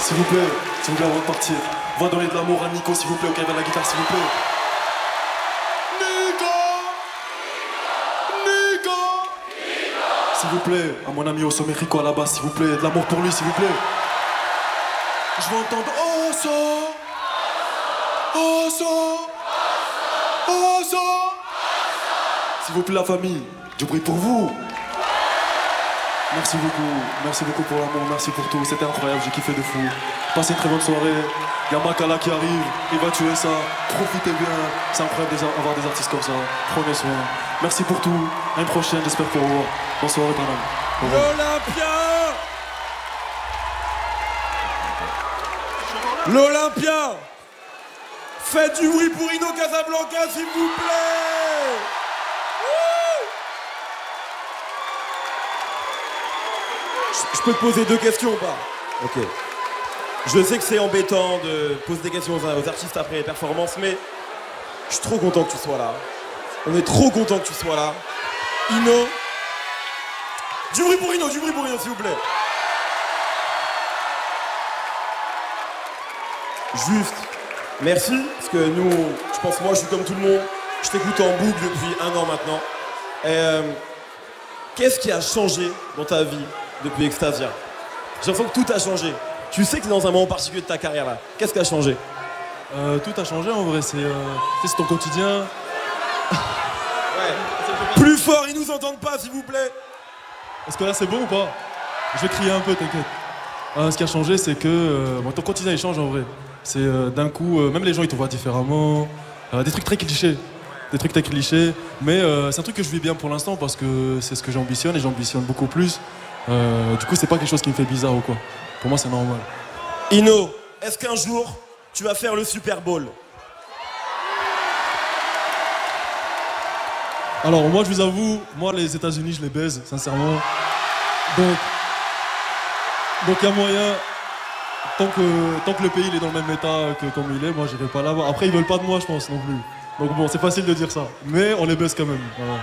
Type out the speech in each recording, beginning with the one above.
s'il vous plaît, avant de partir, on va donner de l'amour à Nico, s'il vous plaît, au gars de la guitare, s'il vous plaît. Nico. S'il vous plaît, à mon ami au sommet Rico à la basse, s'il vous plaît, de l'amour pour lui, s'il vous plaît. Je veux entendre Osso. S'il vous plaît, la famille, du bruit pour vous. Merci beaucoup pour l'amour, merci pour tout, c'était incroyable, j'ai kiffé de fou. Passez une très bonne soirée, il y a Makala qui arrive, il va tuer ça, profitez bien, c'est incroyable d'avoir des artistes comme ça, prenez soin. Merci pour tout, à une prochaine, j'espère pour vous. Bonne soirée, Paname. L'Olympia. Faites du bruit pour Ino Casablanca, s'il vous plaît. Je peux te poser 2 questions ou pas? Ok. Je sais que c'est embêtant de poser des questions aux artistes après les performances, mais je suis trop content que tu sois là. On est trop content que tu sois là. Ino. Du bruit pour Ino, s'il vous plaît. Juste, merci, parce que nous, je pense que moi je suis comme tout le monde, je t'écoute en boucle depuis 1 an maintenant. Qu'est-ce qui a changé dans ta vie depuis Extasia? J'ai l'impression que tout a changé. Tu sais que t'es dans un moment particulier de ta carrière là. Qu'est-ce qui a changé? Tout a changé en vrai, c'est ton quotidien. Ouais. Plus fort, ils nous entendent pas s'il vous plaît. Est-ce que là c'est bon ou pas? Je vais crier un peu, t'inquiète. Ce qui a changé, c'est que ton quotidien il change en vrai. C'est d'un coup, même les gens ils te voient différemment. Des trucs très clichés. Mais c'est un truc que je vis bien pour l'instant parce que c'est ce que j'ambitionne et j'ambitionne beaucoup plus. Du coup, c'est pas quelque chose qui me fait bizarre ou quoi. Pour moi, c'est normal. Ino, est-ce qu'un jour, tu vas faire le Super Bowl? Alors, moi, je vous avoue, les États-Unis, je les baise, sincèrement. Donc, il y a moyen, tant que le pays il est dans le même état que comme il est, moi, j'irai pas là-bas. Après, ils veulent pas de moi, je pense, non plus. Donc bon, c'est facile de dire ça. Mais on les baise quand même. Voilà.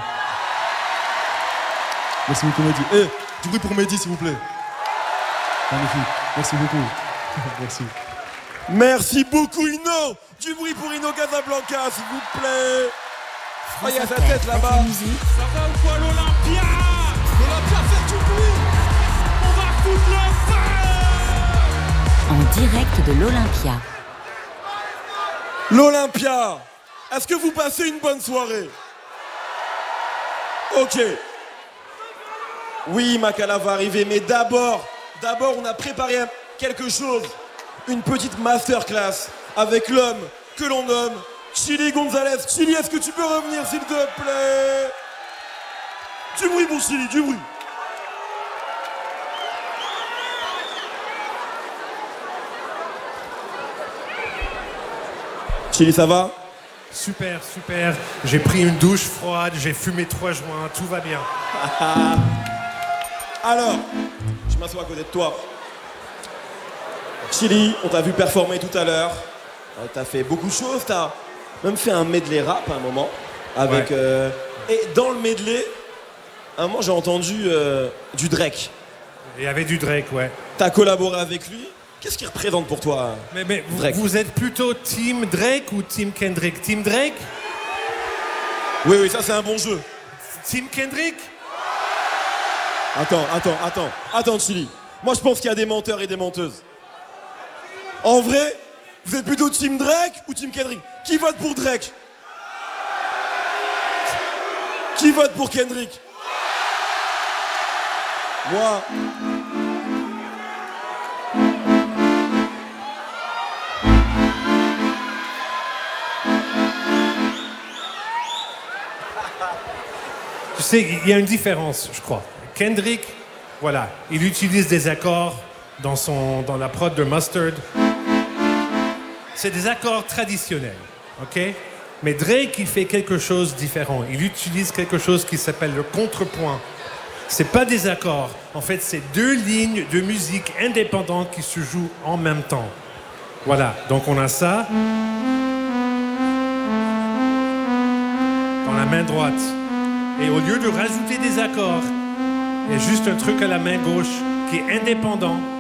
Merci beaucoup, Mehdi. Du bruit pour Mehdi, s'il vous plaît. Magnifique. Merci beaucoup. Merci. Merci beaucoup, Ino. Du bruit pour Ino Casablanca, s'il vous plaît. Oh, il y a sa tête là-bas. Ça va ou quoi, l'Olympia? L'Olympia fait du bruit. On va foutre le feu. En direct de l'Olympia. L'Olympia. Est-ce que vous passez une bonne soirée? Ok. Oui, Makala va arriver, mais d'abord, on a préparé quelque chose. Une petite masterclass avec l'homme que l'on nomme Chili Gonzalez. Chili, est-ce que tu peux revenir, s'il te plaît? Du bruit, mon Chili, du bruit. Chili, ça va? Super. J'ai pris une douche froide, j'ai fumé 3 joints, tout va bien. Alors, je m'assois à côté de toi. Chili, on t'a vu performer tout à l'heure. T'as fait beaucoup de choses, t'as même fait un medley rap à un moment. Avec, ouais. Et dans le medley, à un moment j'ai entendu du Drake. Il y avait du Drake, ouais. T'as collaboré avec lui. Qu'est-ce qu'il représente pour toi, Mais Drake? vous êtes plutôt Team Drake ou Team Kendrick? Team Drake? Oui, ça c'est un bon jeu. Team Kendrick? Attends, Chili. Moi je pense qu'il y a des menteurs et des menteuses. En vrai, vous êtes plutôt Team Drake ou Team Kendrick? Qui vote pour Drake? Qui vote pour Kendrick? Moi. Tu sais, il y a une différence, je crois. Kendrick, voilà, il utilise des accords dans la prod de Mustard. C'est des accords traditionnels, ok? Mais Drake, il fait quelque chose de différent. Il utilise quelque chose qui s'appelle le contrepoint. C'est pas des accords. En fait, c'est 2 lignes de musique indépendantes qui se jouent en même temps. Voilà, donc on a ça dans la main droite. Et au lieu de rajouter des accords, il y a juste un truc à la main gauche qui est indépendant